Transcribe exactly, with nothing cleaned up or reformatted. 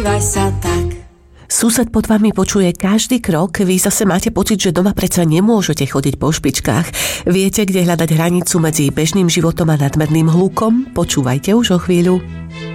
Užívaj sa tak. Sused pod vami počuje každý krok, vy zase máte pocit, že doma predsa nemôžete chodiť po špičkách. Viete, kde hľadať hranicu medzi bežným životom a nadmerným hlukom? Počúvajte už o chvíľu.